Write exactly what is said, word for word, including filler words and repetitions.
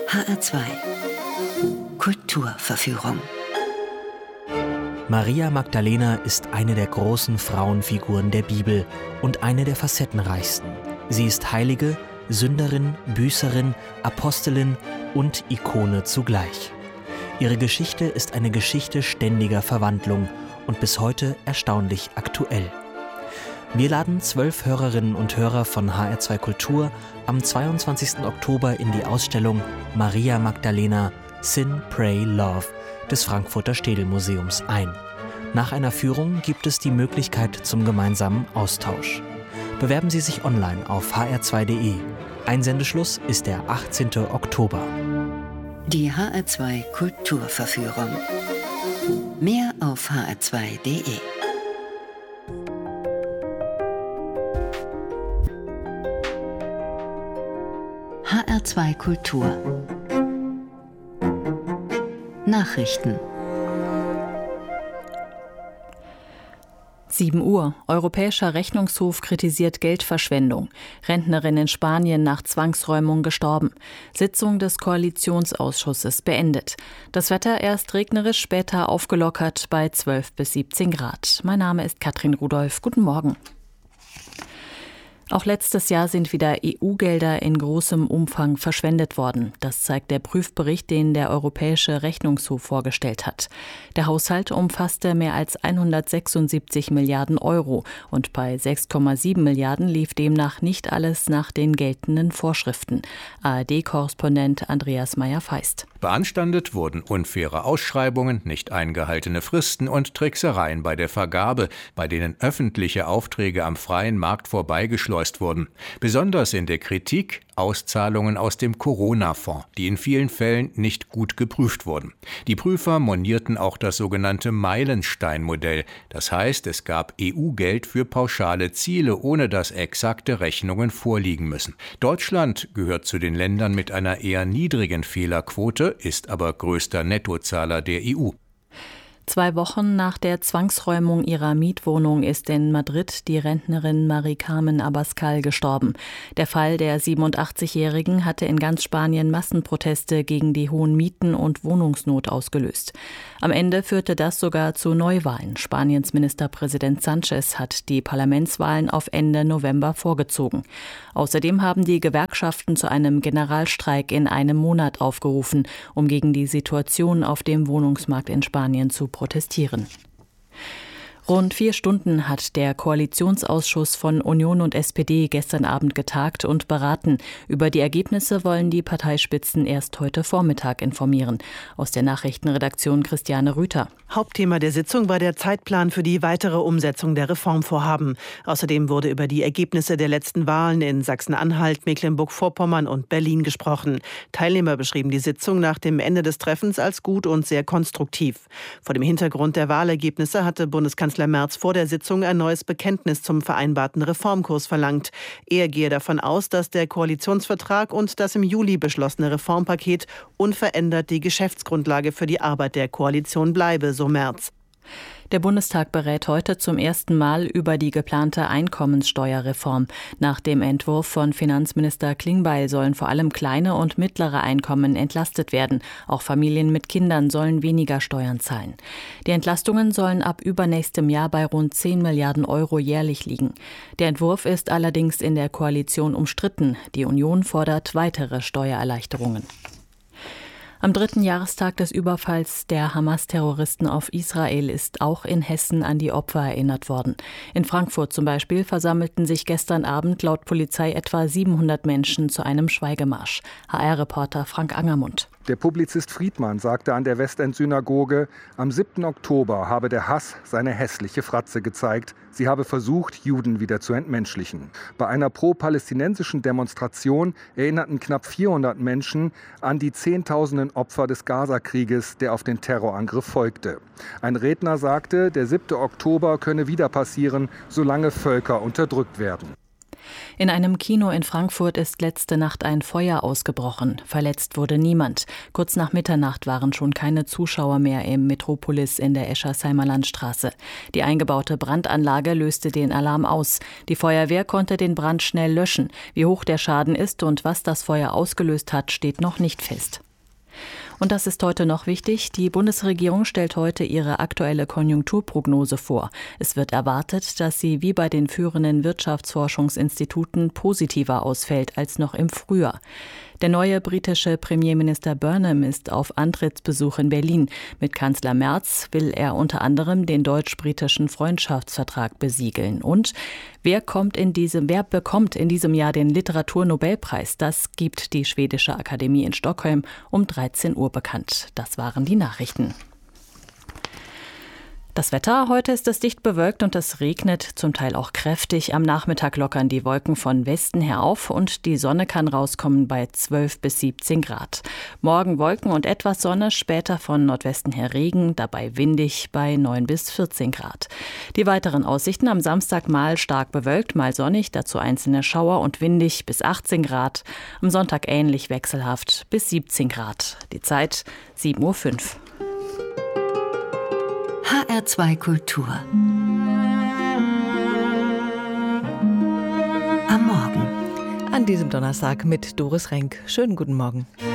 H R zwei Kulturverführung. Maria Magdalena ist eine der großen Frauenfiguren der Bibel und eine der facettenreichsten. Sie ist Heilige, Sünderin, Büßerin, Apostelin und Ikone zugleich. Ihre Geschichte ist eine Geschichte ständiger Verwandlung und bis heute erstaunlich aktuell. Wir laden zwölf Hörerinnen und Hörer von H R zwei Kultur am zweiundzwanzigsten Oktober in die Ausstellung Maria Magdalena – Sin, Pray, Love des Frankfurter Städel-Museums ein. Nach einer Führung gibt es die Möglichkeit zum gemeinsamen Austausch. Bewerben Sie sich online auf h r zwei punkt d e. Einsendeschluss ist der achtzehnten Oktober. Die H R zwei Kulturverführung. Mehr auf h r zwei punkt d e. H R zwei Kultur. Nachrichten. sieben Uhr. Europäischer Rechnungshof kritisiert Geldverschwendung. Rentnerin in Spanien nach Zwangsräumung gestorben. Sitzung des Koalitionsausschusses beendet. Das Wetter erst regnerisch, später aufgelockert bei zwölf bis siebzehn Grad. Mein Name ist Katrin Rudolph. Guten Morgen. Auch letztes Jahr sind wieder E U-Gelder in großem Umfang verschwendet worden. Das zeigt der Prüfbericht, den der Europäische Rechnungshof vorgestellt hat. Der Haushalt umfasste mehr als hundertsechsundsiebzig Milliarden Euro und bei sechs Komma sieben Milliarden lief demnach nicht alles nach den geltenden Vorschriften. A R D-Korrespondent Andreas Meyer-Feist. Beanstandet wurden unfaire Ausschreibungen, nicht eingehaltene Fristen und Tricksereien bei der Vergabe, bei denen öffentliche Aufträge am freien Markt vorbeigeschleust wurden. Besonders in der Kritik Auszahlungen aus dem Corona-Fonds, die in vielen Fällen nicht gut geprüft wurden. Die Prüfer monierten auch das sogenannte Meilenstein-Modell. Das heißt, es gab E U-Geld für pauschale Ziele, ohne dass exakte Rechnungen vorliegen müssen. Deutschland gehört zu den Ländern mit einer eher niedrigen Fehlerquote, ist aber größter Nettozahler der E U. Zwei Wochen nach der Zwangsräumung ihrer Mietwohnung ist in Madrid die Rentnerin Mari-Carmen Abascal gestorben. Der Fall der siebenundachtzigjährigen hatte in ganz Spanien Massenproteste gegen die hohen Mieten und Wohnungsnot ausgelöst. Am Ende führte das sogar zu Neuwahlen. Spaniens Ministerpräsident Sánchez hat die Parlamentswahlen auf Ende November vorgezogen. Außerdem haben die Gewerkschaften zu einem Generalstreik in einem Monat aufgerufen, um gegen die Situation auf dem Wohnungsmarkt in Spanien zu protestieren. Rund vier Stunden hat der Koalitionsausschuss von Union und S P D gestern Abend getagt und beraten. Über die Ergebnisse wollen die Parteispitzen erst heute Vormittag informieren. Aus der Nachrichtenredaktion Christiane Rüther. Hauptthema der Sitzung war der Zeitplan für die weitere Umsetzung der Reformvorhaben. Außerdem wurde über die Ergebnisse der letzten Wahlen in Sachsen-Anhalt, Mecklenburg-Vorpommern und Berlin gesprochen. Teilnehmer beschrieben die Sitzung nach dem Ende des Treffens als gut und sehr konstruktiv. Vor dem Hintergrund der Wahlergebnisse hatte Bundeskanzler Merz vor der Sitzung ein neues Bekenntnis zum vereinbarten Reformkurs verlangt. Er gehe davon aus, dass der Koalitionsvertrag und das im Juli beschlossene Reformpaket unverändert die Geschäftsgrundlage für die Arbeit der Koalition bleibe, so Merz. Der Bundestag berät heute zum ersten Mal über die geplante Einkommenssteuerreform. Nach dem Entwurf von Finanzminister Klingbeil sollen vor allem kleine und mittlere Einkommen entlastet werden. Auch Familien mit Kindern sollen weniger Steuern zahlen. Die Entlastungen sollen ab übernächstem Jahr bei rund zehn Milliarden Euro jährlich liegen. Der Entwurf ist allerdings in der Koalition umstritten. Die Union fordert weitere Steuererleichterungen. Am dritten Jahrestag des Überfalls der Hamas-Terroristen auf Israel ist auch in Hessen an die Opfer erinnert worden. In Frankfurt zum Beispiel versammelten sich gestern Abend laut Polizei etwa siebenhundert Menschen zu einem Schweigemarsch. H R-Reporter Frank Angermund. Der Publizist Friedmann sagte an der Westend-Synagoge, am siebten Oktober habe der Hass seine hässliche Fratze gezeigt. Sie habe versucht, Juden wieder zu entmenschlichen. Bei einer pro-palästinensischen Demonstration erinnerten knapp vierhundert Menschen an die Zehntausenden Opfer des Gaza-Krieges, der auf den Terrorangriff folgte. Ein Redner sagte, der siebte Oktober könne wieder passieren, solange Völker unterdrückt werden. In einem Kino in Frankfurt ist letzte Nacht ein Feuer ausgebrochen. Verletzt wurde niemand. Kurz nach Mitternacht waren schon keine Zuschauer mehr im Metropolis in der Eschersheimer Landstraße. Die eingebaute Brandanlage löste den Alarm aus. Die Feuerwehr konnte den Brand schnell löschen. Wie hoch der Schaden ist und was das Feuer ausgelöst hat, steht noch nicht fest. Und das ist heute noch wichtig. Die Bundesregierung stellt heute ihre aktuelle Konjunkturprognose vor. Es wird erwartet, dass sie wie bei den führenden Wirtschaftsforschungsinstituten positiver ausfällt als noch im Frühjahr. Der neue britische Premierminister Burnham ist auf Antrittsbesuch in Berlin. Mit Kanzler Merz will er unter anderem den deutsch-britischen Freundschaftsvertrag besiegeln. Und wer kommt in diesem, wer bekommt in diesem Jahr den Literaturnobelpreis? Das gibt die Schwedische Akademie in Stockholm um dreizehn Uhr bekannt. Das waren die Nachrichten. Das Wetter, heute ist es dicht bewölkt und es regnet, zum Teil auch kräftig. Am Nachmittag lockern die Wolken von Westen her auf und die Sonne kann rauskommen bei zwölf bis siebzehn Grad. Morgen Wolken und etwas Sonne, später von Nordwesten her Regen, dabei windig bei neun bis vierzehn Grad. Die weiteren Aussichten: am Samstag mal stark bewölkt, mal sonnig, dazu einzelne Schauer und windig bis achtzehn Grad. Am Sonntag ähnlich wechselhaft bis siebzehn Grad. Die Zeit sieben Uhr fünf. H R zwei Kultur. Am Morgen. An diesem Donnerstag mit Doris Renk. Schönen guten Morgen.